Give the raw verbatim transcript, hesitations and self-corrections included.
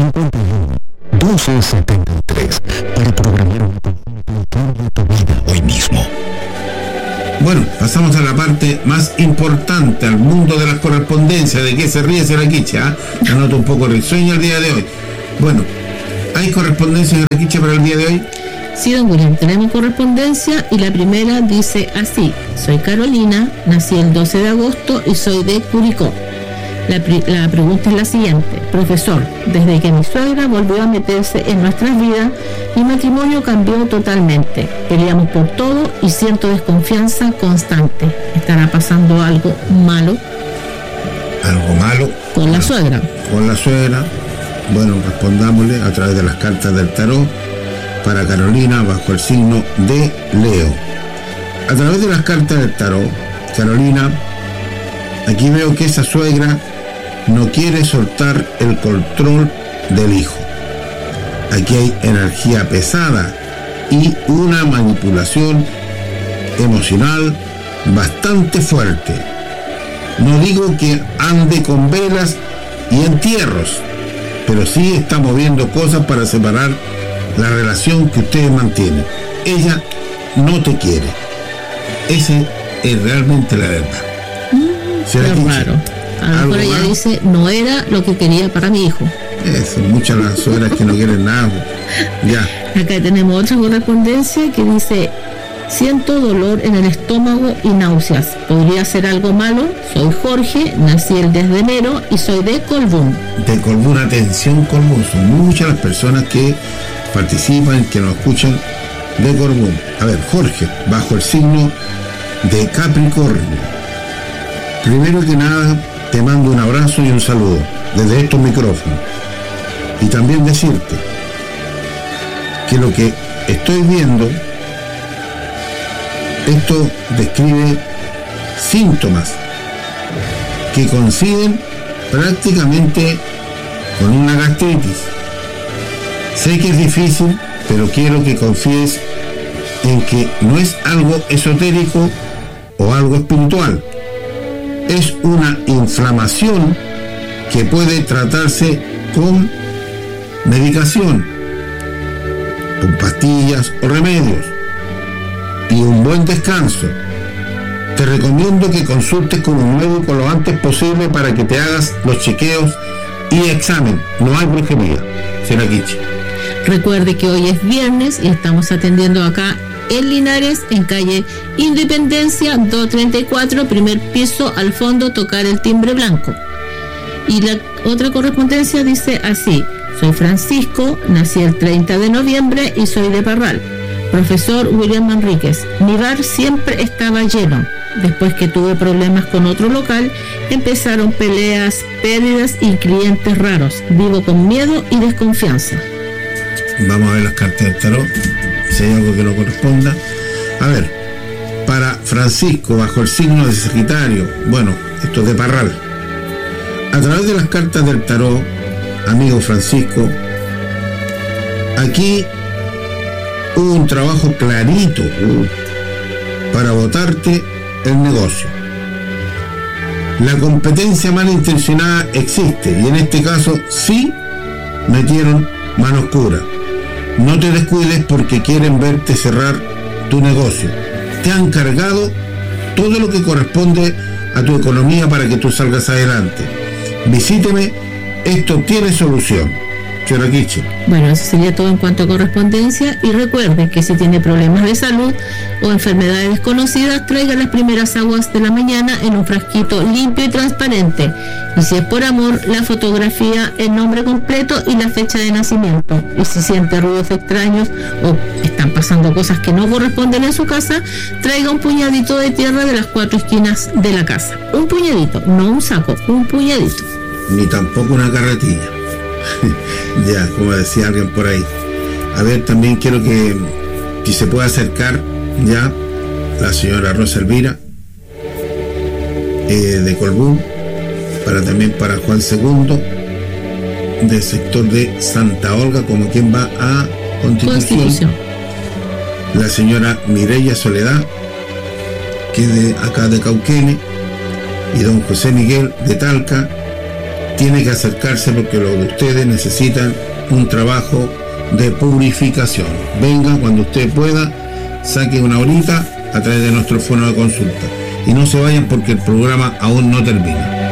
cincuenta y uno, doce setenta y tres para programar una consulta de tu vida hoy mismo. Bueno, pasamos a la parte más importante, al mundo de las correspondencias. ¿De qué se ríe Seraquiche? ¿Ah? Anoto un poco risueño el día de hoy. Bueno, ¿hay correspondencia de Seraquiche para el día de hoy? Sí, don William, tenemos correspondencia y la primera dice así: soy Carolina, nací el doce de agosto y soy de Curicó. La, la pregunta es la siguiente: profesor, desde que mi suegra volvió a meterse en nuestras vidas, mi matrimonio cambió totalmente. Peleamos por todo y siento desconfianza constante. ¿Estará pasando algo malo? ¿Algo malo? Con la suegra. Con la suegra. Bueno, respondámosle a través de las cartas del tarot para Carolina bajo el signo de Leo. A través de las cartas del tarot, Carolina, aquí veo que esa suegra no quiere soltar el control del hijo. Aquí hay energía pesada y una manipulación emocional bastante fuerte. No digo que ande con velas y entierros, pero sí está moviendo cosas para separar la relación que ustedes mantienen. Ella no te quiere. Esa es realmente la verdad. Qué raro. A lo mejor ella dice, no era lo que quería para mi hijo. Es, muchas las suegras que no quieren nada. Ya. Acá tenemos otra correspondencia que dice: siento dolor en el estómago y náuseas. ¿Podría ser algo malo? Soy Jorge, nací el diez de enero y soy de Colbún. De Colbún, atención Colbún. Son muchas las personas que participan, que nos escuchan de Colbún. A ver, Jorge, bajo el signo de Capricornio. Primero que nada, te mando un abrazo y un saludo desde estos micrófonos. Y también decirte que lo que estoy viendo, esto describe síntomas que coinciden prácticamente con una gastritis. Sé que es difícil, pero quiero que confíes en que no es algo esotérico o algo espiritual. Es una inflamación que puede tratarse con medicación, con pastillas o remedios y un buen descanso. Te recomiendo que consultes con un médico lo antes posible para que te hagas los chequeos y examen. No hay brujería. Seraquiche. Recuerde que hoy es viernes y estamos atendiendo acá en Linares, en calle Independencia doscientos treinta y cuatro, primer piso, al fondo, tocar el timbre blanco. Y la otra correspondencia dice así: soy Francisco, nací el treinta de noviembre y soy de Parral. Profesor William Manríquez, mi bar siempre estaba lleno. Después que tuve problemas con otro local, empezaron peleas, pérdidas y clientes raros. Vivo con miedo y desconfianza. Vamos a ver las cartas del tarot, si hay algo que no corresponda. A ver, para Francisco, bajo el signo de Sagitario, bueno, esto es de Parral. A través de las cartas del tarot, amigo Francisco, aquí hubo un trabajo clarito uh, para botarte el negocio. La competencia malintencionada existe y en este caso sí metieron mano oscura. No te descuides porque quieren verte cerrar tu negocio. Te han cargado todo lo que corresponde a tu economía para que tú salgas adelante. Visíteme, esto tiene solución. Seraquiche. Bueno, eso sería todo en cuanto a correspondencia. Y recuerde que si tiene problemas de salud o enfermedades desconocidas, traiga las primeras aguas de la mañana en un frasquito limpio y transparente. Y si es por amor, la fotografía, el nombre completo y la fecha de nacimiento. Y si siente ruidos extraños o están pasando cosas que no corresponden en su casa, traiga un puñadito de tierra de las cuatro esquinas de la casa. Un puñadito, no un saco, un puñadito. Ni tampoco una carretilla. Ya, como decía alguien por ahí. A ver, también quiero que si se puede acercar ya la señora Rosa Elvira eh, de Colbún, para también para Juan segundo del sector de Santa Olga, como quien va a Constitución, Constitución. La señora Mireya Soledad, que es de acá de Cauquenes, y don José Miguel de Talca, tiene que acercarse porque los de ustedes necesitan un trabajo de purificación. Venga cuando usted pueda, saque una horita a través de nuestro fono de consulta. Y no se vayan porque el programa aún no termina.